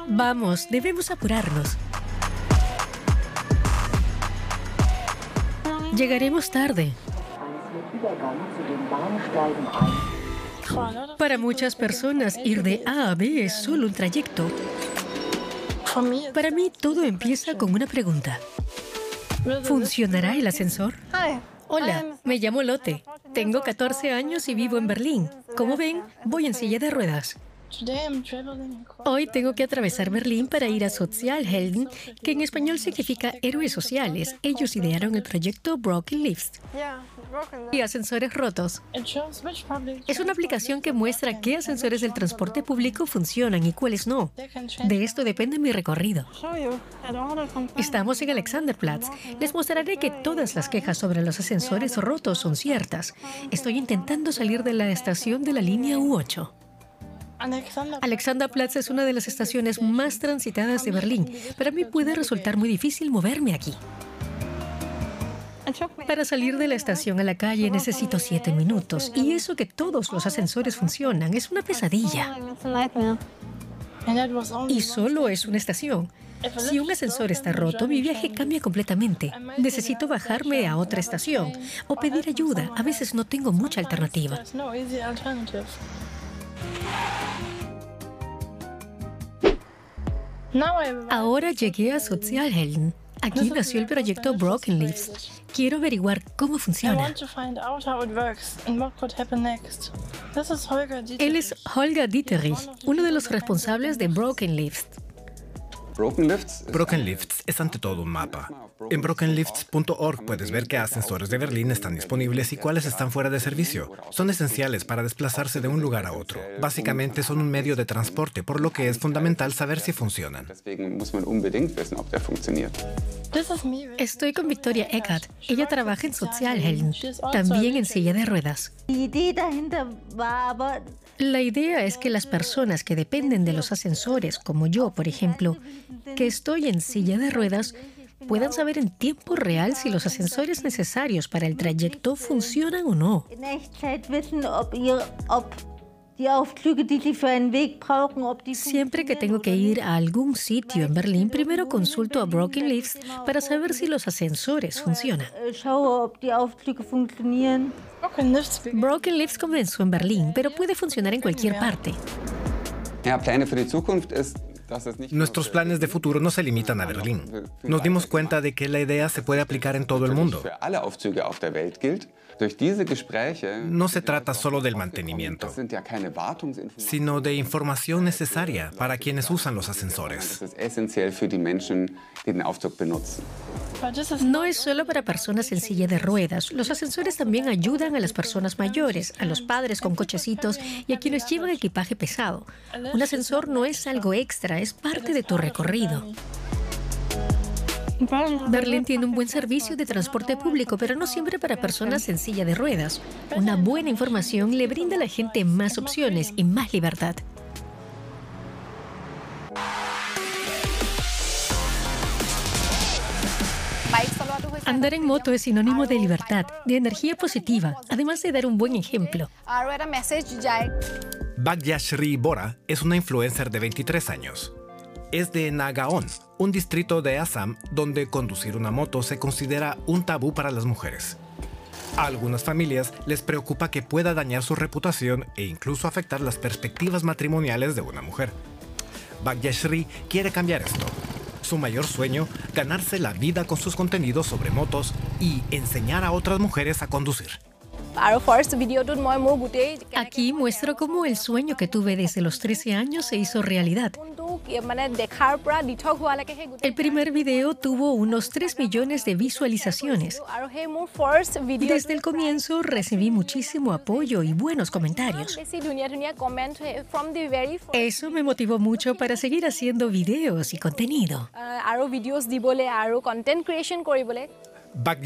Vamos, debemos apurarnos. Llegaremos tarde. Para muchas personas, ir de A a B es solo un trayecto. Para mí, todo empieza con una pregunta. ¿Funcionará el ascensor? Hola, me llamo Lotte. Tengo 14 años y vivo en Berlín. Como ven, voy en silla de ruedas. Hoy tengo que atravesar Berlín para ir a Sozialhelden, que en español significa héroes sociales. Ellos idearon el proyecto Broken Lifts y ascensores rotos. Es una aplicación que muestra qué ascensores del transporte público funcionan y cuáles no. De esto depende mi recorrido. Estamos en Alexanderplatz. Les mostraré que todas las quejas sobre los ascensores rotos son ciertas. Estoy intentando salir de la estación de la línea U8. Alexanderplatz es una de las estaciones más transitadas de Berlín. Para mí puede resultar muy difícil moverme aquí. Para salir de la estación a la calle necesito 7 minutos. Y eso que todos los ascensores funcionan es una pesadilla. Y solo es una estación. Si un ascensor está roto, mi viaje cambia completamente. Necesito bajarme a otra estación o pedir ayuda. A veces no tengo mucha alternativa. Ahora llegué a Sozialhelden. Aquí nació el proyecto Broken Lifts. Quiero averiguar cómo funciona. Él es Holger Dieterich, uno de los responsables de Broken Lifts. Broken Lifts es ante todo un mapa. En brokenlifts.org puedes ver qué ascensores de Berlín están disponibles y cuáles están fuera de servicio. Son esenciales para desplazarse de un lugar a otro. Básicamente son un medio de transporte, por lo que es fundamental saber si funcionan. Estoy con Victoria Eckert. Ella trabaja en Sozialhelden, también en silla de ruedas. La idea es que las personas que dependen de los ascensores, como yo, por ejemplo, que estoy en silla de ruedas, puedan saber en tiempo real si los ascensores necesarios para el trayecto funcionan o no. Siempre que tengo que ir a algún sitio en Berlín, primero consulto a Broken Lifts para saber si los ascensores funcionan. Broken Lifts comenzó en Berlín, pero puede funcionar en cualquier parte. Nuestros planes de futuro no se limitan a Berlín. Nos dimos cuenta de que la idea se puede aplicar en todo el mundo. No se trata solo del mantenimiento, sino de información necesaria para quienes usan los ascensores. No es solo para personas en silla de ruedas. Los ascensores también ayudan a las personas mayores, a los padres con cochecitos y a quienes llevan equipaje pesado. Un ascensor no es algo extra, es parte de tu recorrido. Berlín tiene un buen servicio de transporte público, pero no siempre para personas en silla de ruedas. Una buena información le brinda a la gente más opciones y más libertad. Andar en moto es sinónimo de libertad, de energía positiva, además de dar un buen ejemplo. Bhagyashree Bora es una influencer de 23 años. Es de Nagaon, un distrito de Assam donde conducir una moto se considera un tabú para las mujeres. A algunas familias les preocupa que pueda dañar su reputación e incluso afectar las perspectivas matrimoniales de una mujer. Bhagyashree quiere cambiar esto. Su mayor sueño, ganarse la vida con sus contenidos sobre motos y enseñar a otras mujeres a conducir. Aquí muestro cómo el sueño que tuve desde los 13 años se hizo realidad. El primer video tuvo unos 3 millones de visualizaciones. Desde el comienzo recibí muchísimo apoyo y buenos comentarios. Eso me motivó mucho para seguir haciendo videos y contenido.